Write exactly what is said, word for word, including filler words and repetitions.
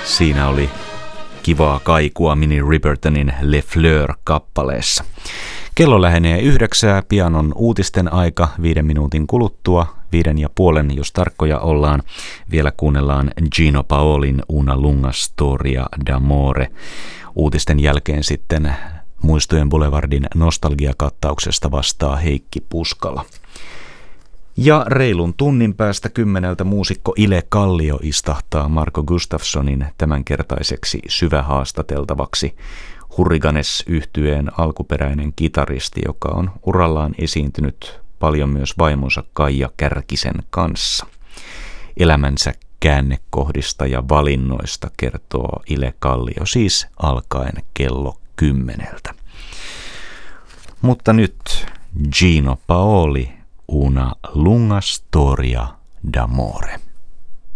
Siinä oli kivaa kaikua Minnie Ripertonin Le Fleur-kappaleessa. Kello lähenee yhdeksää, pian on uutisten aika viiden minuutin kuluttua, viiden ja puolen, jos tarkkoja ollaan. Vielä kuunnellaan Gino Paolin Una lunga storia d'amore. Uutisten jälkeen sitten Muistojen Boulevardin nostalgiakattauksesta vastaa Heikki Puskala. Ja reilun tunnin päästä kymmeneltä muusikko Ile Kallio istahtaa Marco Gustafssonin tämänkertaiseksi syvähaastateltavaksi. Hurriganes-yhtyeen alkuperäinen kitaristi, joka on urallaan esiintynyt paljon myös vaimonsa Kaija Kärkisen kanssa. Elämänsä käännekohdista ja valinnoista kertoo Ile Kallio siis alkaen kello kymmeneltä. Mutta nyt Gino Paoli, Una lunga storia d'amore.